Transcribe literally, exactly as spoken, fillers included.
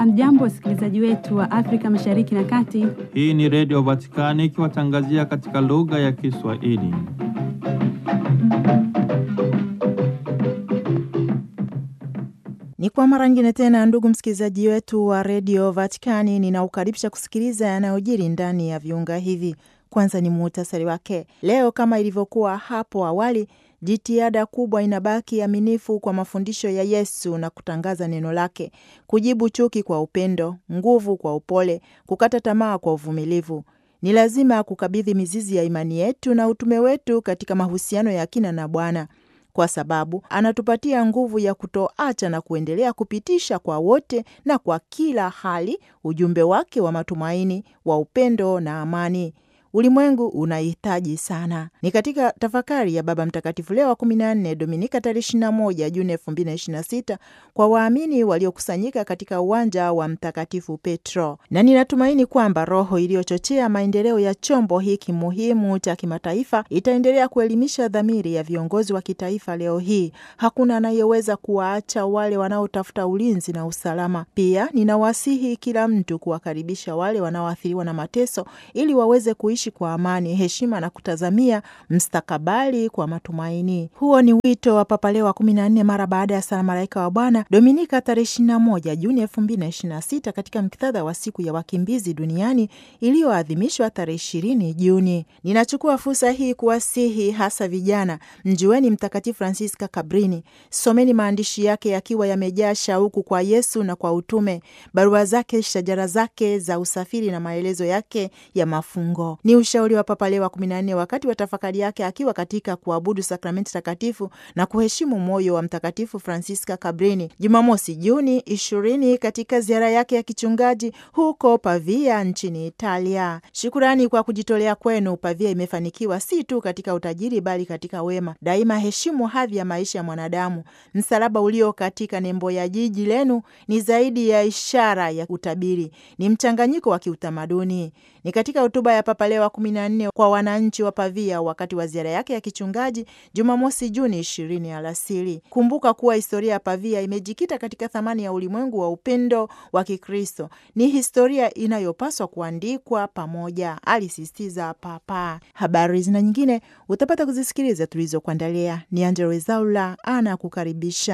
Hamjambo wasikilizaji wetu wa Afrika Mashariki na Kati. Hii ni Radio Vatikani ikiwatangazia katika lugha ya Kiswahili. Ni kwa mara nyingine tena, ndugu msikilizaji wetu wa Radio Vatikani, ninaukaribisha kusikiliza yanayojiri ndani ya viunga hivi. Kwanza ni muhtasari wake. Leo kama ilivyokuwa hapo awali, jitihada kubwa inabaki aminifu kwa mafundisho ya Yesu na kutangaza neno lake, kujibu chuki kwa upendo, nguvu kwa upole, kukata tamaa kwa uvumilivu. Ni lazima kukabidhi mizizi ya imani yetu na utume wetu katika mahusiano ya kina na Bwana, kwa sababu anatupatia nguvu ya kutoacha na kuendelea kupitisha kwa wote na kwa kila hali ujumbe wake wa matumaini, wa upendo na amani. Ulimwengu unahitaji sana. Ni katika tafakari ya Baba Mtakatifu Leo wa kumi na nne, Dominika tarehe ishirini na moja Juni elfu mbili na ishirini na sita, kwa waamini waliokusanyika katika uwanja wa Mtakatifu Petro. Na ninatumaini kwamba roho iliyochochea maendeleo ya chombo hiki muhimu cha kimataifa itaendelea kuelimisha dhamiri ya viongozi wa kitaifa leo hii. Hakuna anayeweza kuwaacha wale wanaotafuta ulinzi na usalama. Pia ninawasihi kila mtu kuwakaribisha wale wanaoathiriwa na mateso ili waweze kuishi kwa amani, heshima na kutazamia mstakabali kwa matumaini. Huo ni wito wa Papa Leo wa kumi na nne mara baada ya sala Malaika wa Bwana Dominika tarehe ishirini na moja Juni elfu mbili na ishirini na sita katika muktadha wa siku ya wakimbizi duniani iliyoadhimishwa tarehe ishirini Juni. Ninachukua fursa hii kuwasihi hasa vijana, mjueni Mtakatifu Francisca Cabrini, someni maandishi yake yakiwa yamejaa shauku kwa Yesu na kwa utume, barua zake, shajara zake za usafiri na maelezo yake ya mafungo. Ni ushauri wa Papa Leo wa kumi na nne wakati wa tafakari yake akiwa katika kuabudu sakramenti takatifu na kuheshimu moyo wa Mtakatifu Francisca Cabrini Jumamosi Juni ishirini katika ziara yake ya kichungaji huko Pavia nchini Italia. Shukurani kwa kujitolea kwenu. Pavia imefanikiwa si tu katika utajiri bali katika wema. Daima heshimu hadhi ya maisha ya mwanadamu. Msalaba ulio katika nembo ya jiji lenu ni zaidi ya ishara ya utabiri, ni mchanganyiko wa kiutamaduni. Ni katika hotuba ya Papa Leo wa kumi na nne kwa wananchi wa Pavia wakati wa ziara yake ya kichungaji Jumamosi Juni ishirini alasiri. Kumbuka kuwa historia ya Pavia imejikita katika thamani ya ulimwengu wa upendo wa Kikristo. Ni historia inayopaswa kuandikwa pamoja, alisisitiza Papa. Habari zina nyingine utapata kuzisikiliza tulizokuandalia. Ni Angella Rwezaula ana kukaribisha.